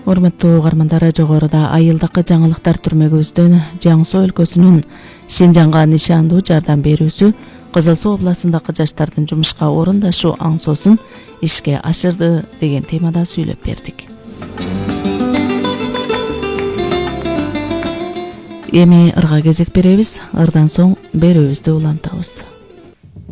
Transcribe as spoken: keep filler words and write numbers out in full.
Урматтуу угармандар, жогоруда айылдыкы жаңылыктар түрмөгүбүздөн Жаңы Суу өлкөсүнүн Шинжаңга нишандуу жардам берүүсү Кызыл Суу областындагы жаштардын жумушка орундашуу аңсоосун ишке ашырды деген темада сүйлөп бердик. Эми ырга кезек беребиз, ырдан соң берүүбүздү улантабыз.